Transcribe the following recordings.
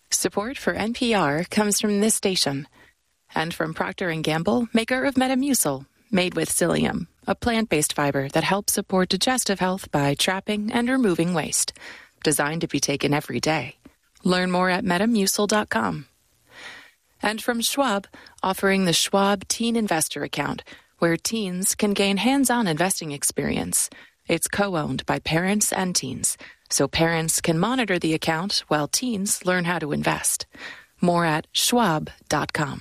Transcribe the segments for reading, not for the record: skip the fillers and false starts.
Support for NPR comes from this station and from Procter & Gamble, maker of Metamucil, made with psyllium, a plant-based fiber that helps support digestive health by trapping and removing waste. Designed to be taken every day. Learn more at Metamucil.com. And from Schwab, offering the Schwab Teen Investor Account, where teens can gain hands-on investing experience. It's co-owned by parents and teens, so parents can monitor the account while teens learn how to invest. More at schwab.com.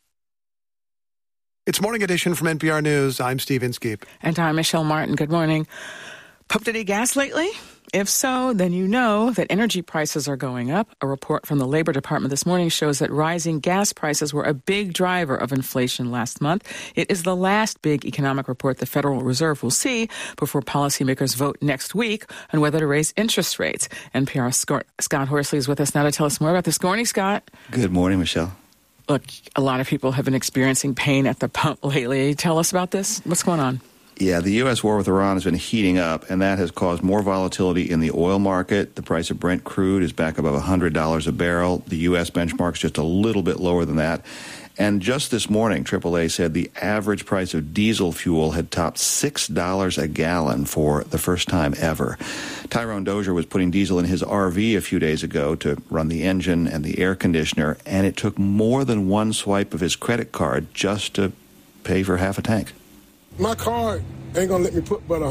It's Morning Edition from NPR News. I'm Steve Inskeep. And I'm Michelle Martin. Good morning. Pumped any gas lately? If so, then you know that energy prices are going up. A report from the Labor Department this morning shows that rising gas prices were a big driver of inflation last month. It is the last big economic report the Federal Reserve will see before policymakers vote next week on whether to raise interest rates. NPR's Scott Horsley is with us now to tell us more about this. Good morning, Scott. Good morning, Michelle. Look, a lot of people have been experiencing pain at the pump lately. Tell us about this. What's going on? Yeah, the U.S. war with Iran has been heating up, and that has caused more volatility in the oil market. The price of Brent crude is back above $100 a barrel. The U.S. benchmark's just a little bit lower than that. And just this morning, AAA said the average price of diesel fuel had topped $6 a gallon for the first time ever. Tyrone Dozier was putting diesel in his RV a few days ago to run the engine and the air conditioner, and it took more than one swipe of his credit card just to pay for half a tank. My card ain't gonna let me put but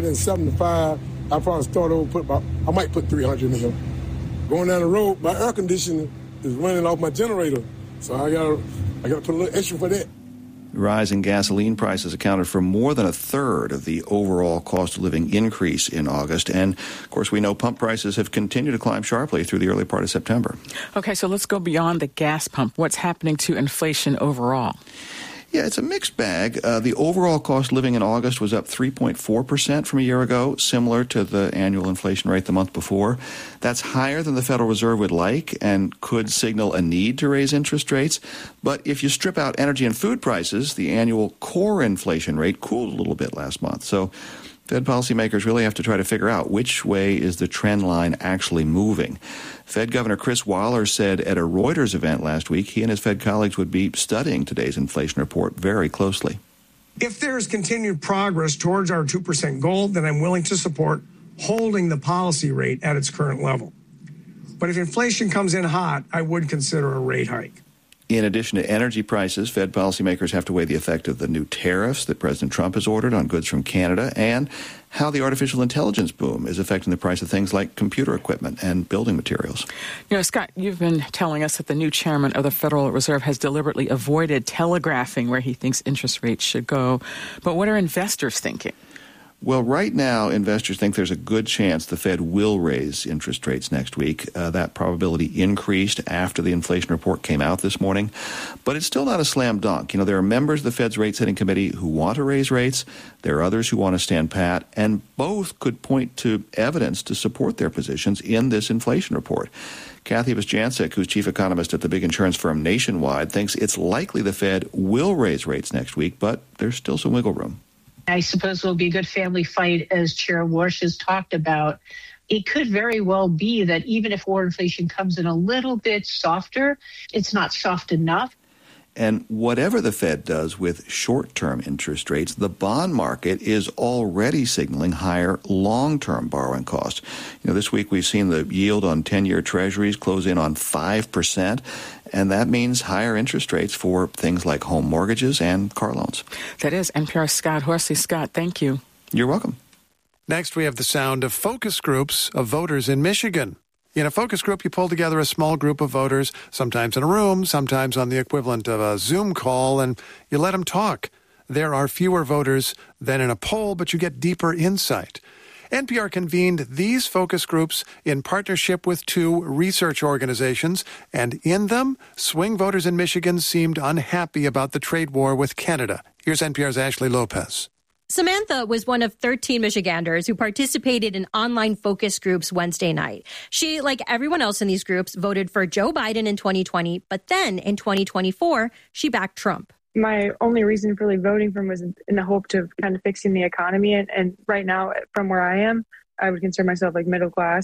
175. I probably start over, I might put 300 in here. Going down the road, my air conditioner is running off my generator, so I gotta put a little extra for that. Rising gasoline prices accounted for more than a third of the overall cost of living increase in August. And, of course, we know pump prices have continued to climb sharply through the early part of September. Okay, so let's go beyond the gas pump. What's happening to inflation overall? Yeah, it's a mixed bag. The overall cost of living in August was up 3.4% from a year ago, similar to the annual inflation rate the month before. That's higher than the Federal Reserve would like and could signal a need to raise interest rates. But if you strip out energy and food prices, the annual core inflation rate cooled a little bit last month. So Fed policymakers really have to try to figure out which way is the trend line actually moving. Fed Governor Chris Waller said at a Reuters event last week he and his Fed colleagues would be studying today's inflation report very closely. If there is continued progress towards our 2% goal, then I'm willing to support holding the policy rate at its current level. But if inflation comes in hot, I would consider a rate hike. In addition to energy prices, Fed policymakers have to weigh the effect of the new tariffs that President Trump has ordered on goods from Canada and how the artificial intelligence boom is affecting the price of things like computer equipment and building materials. You know, Scott, you've been telling us that the new chairman of the Federal Reserve has deliberately avoided telegraphing where he thinks interest rates should go. But what are investors thinking? Well, right now, investors think there's a good chance the Fed will raise interest rates next week. That probability increased after the inflation report came out this morning. But it's still not a slam dunk. You know, there are members of the Fed's rate-setting committee who want to raise rates. There are others who want to stand pat. And both could point to evidence to support their positions in this inflation report. Kathy Visjancic, who's chief economist at the big insurance firm Nationwide, thinks it's likely the Fed will raise rates next week, but there's still some wiggle room. I suppose it will be a good family fight, as Chair Warsh has talked about. It could very well be that even if core inflation comes in a little bit softer, it's not soft enough. And whatever the Fed does with short-term interest rates, the bond market is already signaling higher long-term borrowing costs. You know, this week we've seen the yield on 10-year treasuries close in on 5%, and that means higher interest rates for things like home mortgages and car loans. That is NPR's Scott Horsley. Scott, thank you. You're welcome. Next, we have the sound of focus groups of voters in Michigan. In a focus group, you pull together a small group of voters, sometimes in a room, sometimes on the equivalent of a Zoom call, and you let them talk. There are fewer voters than in a poll, but you get deeper insight. NPR convened these focus groups in partnership with two research organizations, and in them, swing voters in Michigan seemed unhappy about the trade war with Canada. Here's NPR's Ashley Lopez. Samantha was one of 13 Michiganders who participated in online focus groups Wednesday night. She, like everyone else in these groups, voted for Joe Biden in 2020, but then in 2024, she backed Trump. My only reason for really voting for him was in the hope to kind of fixing the economy. And right now, from where I am, I would consider myself like middle class.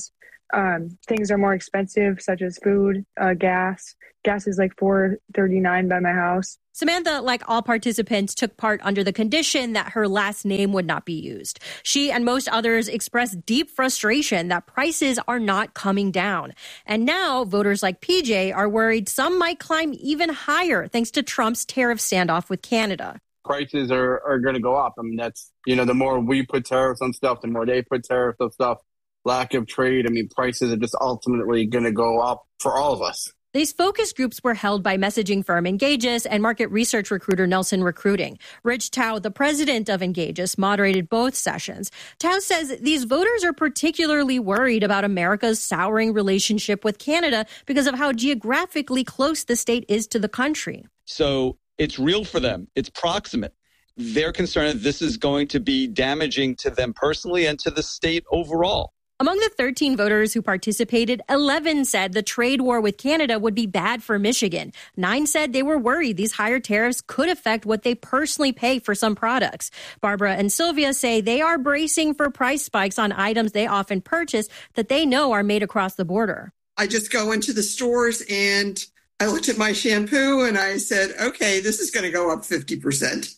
things are more expensive, such as food, gas. Gas is like $4.39 by my house. Samantha, like all participants, took part under the condition that her last name would not be used. She and most others expressed deep frustration that prices are not coming down. And now voters like PJ are worried some might climb even higher thanks to Trump's tariff standoff with Canada. Prices are going to go up. I mean, that's, the more we put tariffs on stuff, the more they put tariffs on stuff. Lack of trade. I mean, prices are just ultimately going to go up for all of us. These focus groups were held by messaging firm Engages and market research recruiter Nelson Recruiting. Rich Tao, the president of Engages, moderated both sessions. Tao says these voters are particularly worried about America's souring relationship with Canada because of how geographically close the state is to the country. So it's real for them. It's proximate. They're concerned that this is going to be damaging to them personally and to the state overall. Among the 13 voters who participated, 11 said the trade war with Canada would be bad for Michigan. 9 said they were worried these higher tariffs could affect what they personally pay for some products. Barbara and Sylvia say they are bracing for price spikes on items they often purchase that they know are made across the border. I just go into the stores and I looked at my shampoo and I said, okay, this is going to go up 50%.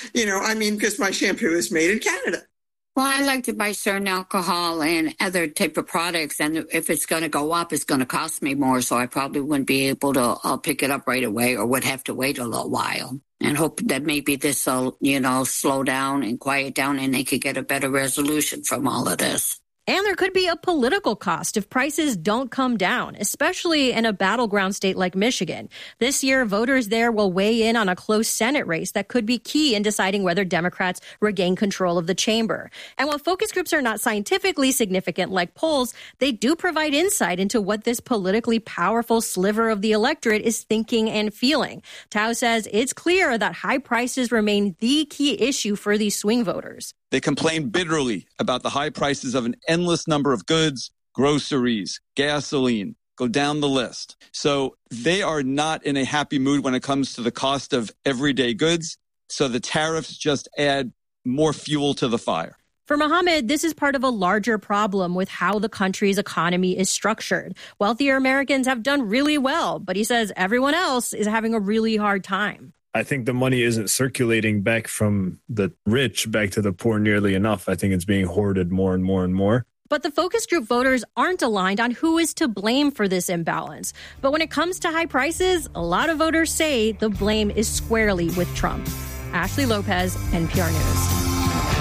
Because my shampoo is made in Canada. Well, I like to buy certain alcohol and other type of products, and if it's going to go up, it's going to cost me more, so I probably wouldn't be able to pick it up right away or would have to wait a little while and hope that maybe this will, slow down and quiet down and they could get a better resolution from all of this. And there could be a political cost if prices don't come down, especially in a battleground state like Michigan. This year, voters there will weigh in on a close Senate race that could be key in deciding whether Democrats regain control of the chamber. And while focus groups are not scientifically significant like polls, they do provide insight into what this politically powerful sliver of the electorate is thinking and feeling. Tao says it's clear that high prices remain the key issue for these swing voters. They complain bitterly about the high prices of an endless number of goods, groceries, gasoline, go down the list. So they are not in a happy mood when it comes to the cost of everyday goods. So the tariffs just add more fuel to the fire. For Mohammed, this is part of a larger problem with how the country's economy is structured. Wealthier Americans have done really well, but he says everyone else is having a really hard time. I think the money isn't circulating back from the rich back to the poor nearly enough. I think it's being hoarded more and more and more. But the focus group voters aren't aligned on who is to blame for this imbalance. But when it comes to high prices, a lot of voters say the blame is squarely with Trump. Ashley Lopez, NPR News.